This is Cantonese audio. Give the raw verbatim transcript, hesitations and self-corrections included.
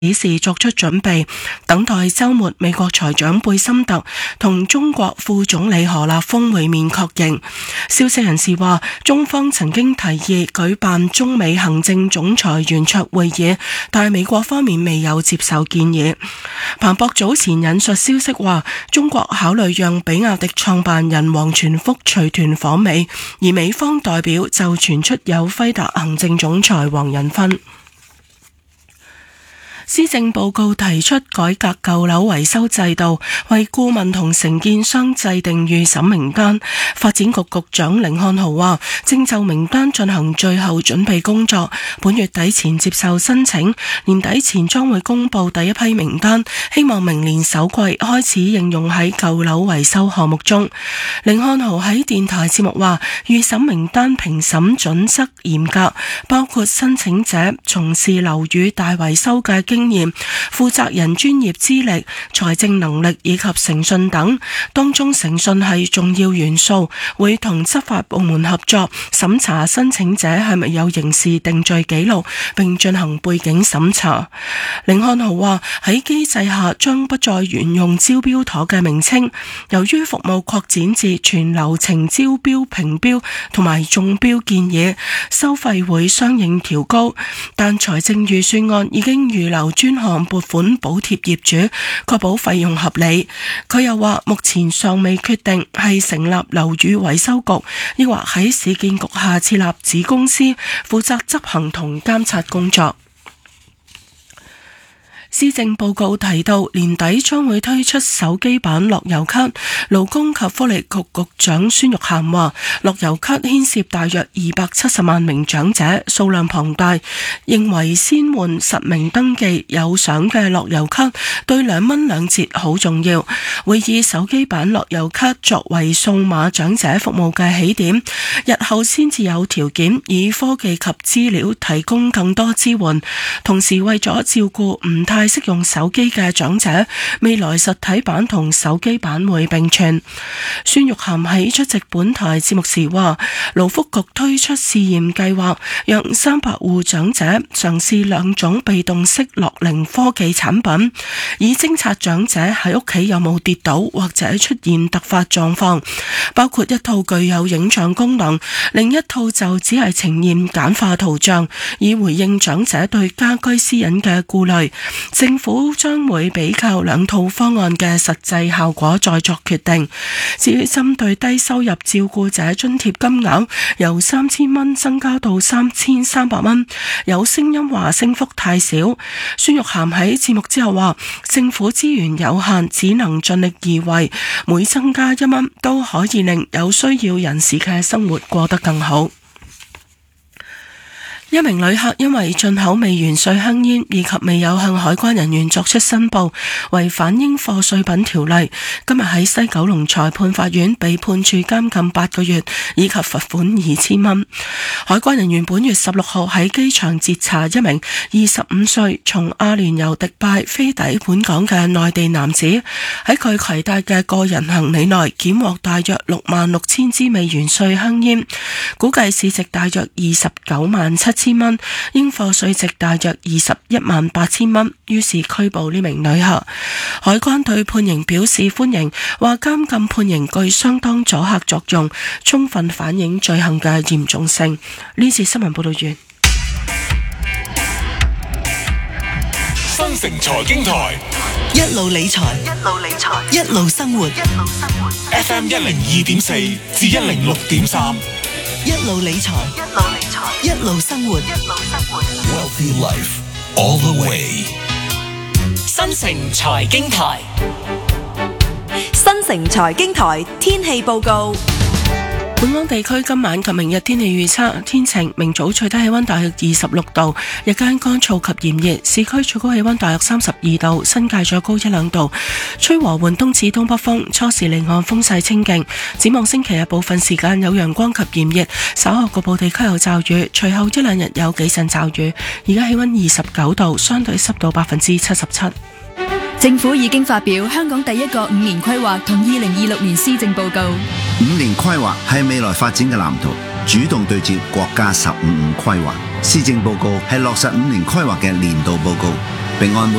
指示作出準備，等待週末美國財長貝森特同中國副總理何立峰會面確認。消息人士話，中方曾經提議舉辦中美行政總裁圓桌會議，但係美國方面未有接受建議。彭博早前引述消息話，中國考慮讓比亞迪創辦人王傳福隨團訪美，而美方代表就傳出有輝達行政總裁黃仁勳。施政報告提出改革舊樓維修制度，為顧問同承建商制定預審名單。發展局局長甯漢豪話，正就名單進行最後準備工作，本月底前接受申請，年底前將會公布第一批名單，希望明年首季開始應用喺舊樓維修項目中。甯漢豪喺電台節目話，預審名單評審準則嚴格，包括申請者從事樓宇大維修嘅經驗、負責人專業資歷、財政能力以及誠信等，當中誠信係重要元素，會同執法部門合作審查申請者係咪有刑事定罪記錄，並進行背景審查。甯漢豪話，喺機制下將不再沿用招標妥嘅名稱，由於服務擴展至全流程招標、評標同埋中標建議，收費會相應調高，但財政預算案已經預留專項撥款補貼業主，確保費用合理。佢又話，目前尚未決定係成立樓宇維修局，抑或喺市建局下設立子公司，負責執行同監察工作。施政報告提到，年底將會推出手機版樂悠卡。勞工及福利局局長孫玉菡話，樂悠卡牽涉大約二百七十萬名長者，數量龐大，認為先換實名登記有相嘅樂悠卡對兩蚊兩折好重要，會以手機版樂悠卡作為數碼長者服務嘅起點，日後先至有條件以科技及資料提供更多支援。同時為咗照顧唔太識用手機嘅長者，未來實體版同手機版會並存。孫玉菡喺出席本台節目時話，勞福局推出試驗計劃，讓三百戶長者嘗試兩種被動式樂齡科技產品，以偵察長者喺屋企有冇跌倒或者出現突發狀況，包括一套具有影像功能，另一套就只係呈現簡化圖像，以回應長者對家居私隱嘅顧慮。政府將會比較兩套方案嘅實際效果再作決定。至於針對低收入照顧者津貼金額由三千蚊增加到三千三百蚊，有聲音話升幅太少。孫玉菡喺節目之後話，政府資源有限，只能盡力而為，每增加一蚊都可以令有需要人士嘅生活過得更好。一名旅客因為進口未完稅香煙以及未有向海關人員作出申報，違反應課稅品條例，今日喺西九龍裁判法院被判處監禁八個月以及罰款二千蚊。海關人員本月十六號喺機場截查一名二十五歲從阿聯酋迪拜飛抵本港嘅內地男子，喺佢攜帶嘅個人行李內檢獲大約六萬六千支未完稅香煙，估計市值大約二十九萬七千蚊，應課稅值大約二十一萬八千蚊，於是拘捕呢名旅客。海關對判刑表示歡迎，話監禁判刑具相當阻嚇作用，充分反映罪行嘅嚴重性。呢次新聞報道完。 新城財經台一路理財，一路理財，一路生活，一路生活。 F M 一零二點四至一零六點三， 一路理財，一路理財，一路生活，一路生活。 Wealthy Life all the way。 新城財經台， 新城財經台天氣報告。 本港地區今晚及明日天氣預測，天晴，明早最低氣溫大約二十六度，日間乾燥及炎熱，市區最高氣溫大約三十二度，新界再高一兩度，吹和緩東至東北風，初時離岸風勢清勁。展望星期日部分時間有陽光及炎熱，稍後局部地區有驟雨，隨後一兩日有幾陣驟雨。而家氣溫二十九度，相對濕度百分之七十七。 政府已經發表香港第一個五年規劃同二零二六年施政報告。 五年規劃係未來發展嘅藍圖，主動對接國家十五五規劃。施政報告係落實五年規劃嘅年度報告，並按